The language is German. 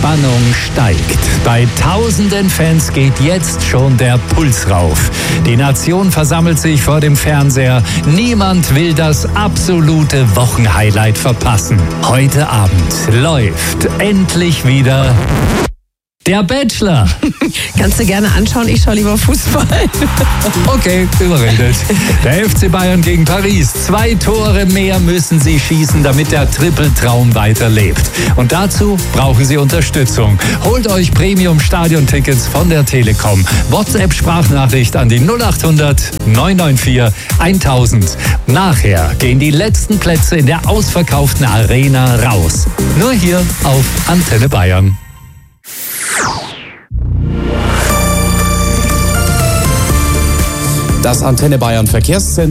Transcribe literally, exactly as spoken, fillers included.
Spannung steigt. Bei tausenden Fans geht jetzt schon der Puls rauf. Die Nation versammelt sich vor dem Fernseher. Niemand will das absolute Wochenhighlight verpassen. Heute Abend läuft endlich wieder der Bachelor. Kannst du gerne anschauen, ich schaue lieber Fußball. Okay, überredet. Der F C Bayern gegen Paris. Zwei Tore mehr müssen sie schießen, damit der Trippeltraum weiterlebt. Und dazu brauchen sie Unterstützung. Holt euch Premium-Stadion-Tickets von der Telekom. WhatsApp-Sprachnachricht an die null acht hundert neun neun vier tausend. Nachher gehen die letzten Plätze in der ausverkauften Arena raus. Nur hier auf Antenne Bayern. Das Antenne Bayern Verkehrszentrum